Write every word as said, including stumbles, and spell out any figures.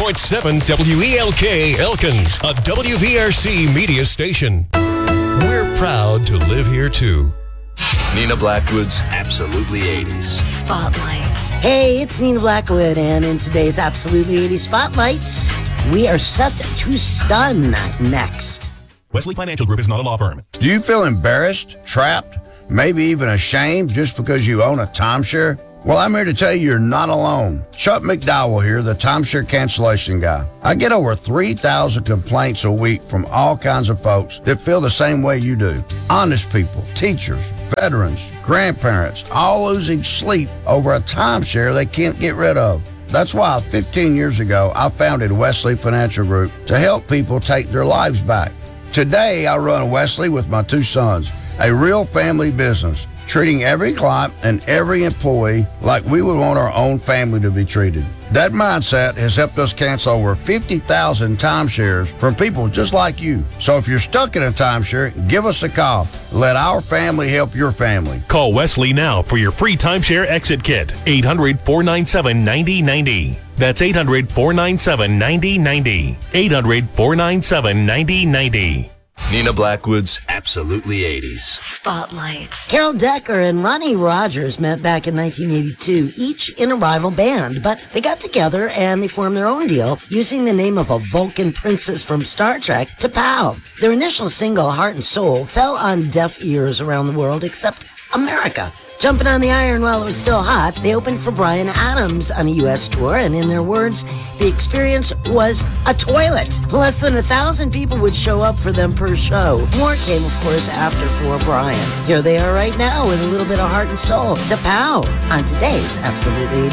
point seven W E L K Elkins, a W V R C media station. We're proud to live here, too. Nina Blackwood's Absolutely eighties. Spotlights. Hey, it's Nina Blackwood, and in today's Absolutely eighties Spotlights, we are set to stun next. Wesley Financial Group is not a law firm. Do you feel embarrassed, trapped, maybe even ashamed just because you own a timeshare? Well, I'm here to tell you you're not alone. Chuck McDowell here, the timeshare cancellation guy. I get over three thousand complaints a week from all kinds of folks that feel the same way you do. Honest people, teachers, veterans, grandparents, all losing sleep over a timeshare they can't get rid of. That's why fifteen years ago, I founded Wesley Financial Group to help people take their lives back. Today, I run Wesley with my two sons, a real family business, treating every client and every employee like we would want our own family to be treated. That mindset has helped us cancel over fifty thousand timeshares from people just like you. So if you're stuck in a timeshare, give us a call. Let our family help your family. Call Wesley now for your free timeshare exit kit. eight hundred, four nine seven, nine zero nine zero. That's eight hundred, four nine seven, nine zero nine zero. eight hundred, four nine seven, nine zero nine zero. Nina Blackwood's Absolutely eighties. Spotlights. Carol Decker and Ronnie Rogers met back in nineteen eighty-two, each in a rival band, but they got together and they formed their own deal using the name of a Vulcan princess from Star Trek, T'Pau. Their initial single, Heart and Soul, fell on deaf ears around the world except America. Jumping on the iron while it was still hot, they opened for Bryan Adams on a U S tour, and in their words, the experience was a toilet. Less than a thousand people would show up for them per show. More came, of course, after for Bryan. Here they are right now with a little bit of Heart and Soul. T'Pau on today's Absolutely